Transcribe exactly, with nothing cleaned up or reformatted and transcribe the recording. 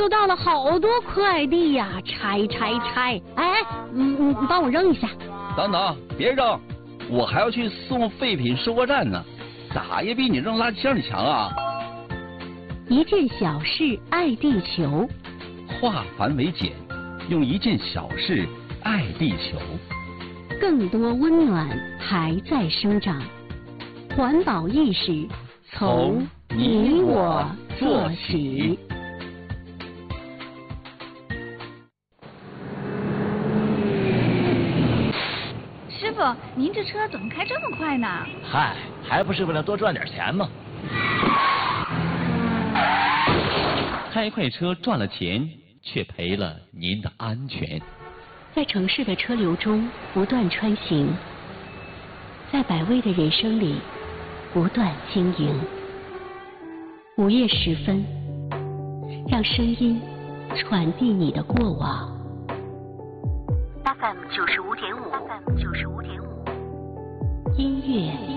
收到了好多快递呀，拆拆拆！哎，嗯嗯，帮我扔一下。 等等，别扔，我还要去送废品收货站呢，咋也比你扔垃圾箱里强啊！ 一件小事爱地球， 化繁为简，用一件小事爱地球。 更多温暖还在生长，环保意识从你我做起。 师傅，您这车怎么开这么快呢？ 嗨，还不是为了多赚点钱吗？ 开快车赚了钱，却赔了您的安全。 在城市的车流中不断穿行，在百味的人生里不断经营。午夜时分，让声音传递你的过往。F M 九十五点五，F M 九十五点五，音乐